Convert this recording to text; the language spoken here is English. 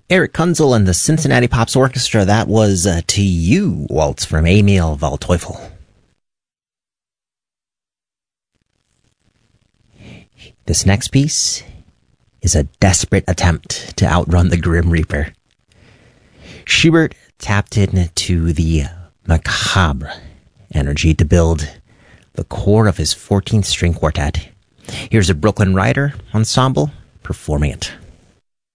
Eric Kunzel and the Cincinnati Pops Orchestra. That was To You, waltz from Emil Waldteufel. This next piece is a desperate attempt to outrun the Grim Reaper. Schubert tapped into the macabre energy to build the core of his 14th string quartet. Here's a Brooklyn Rider ensemble performing it.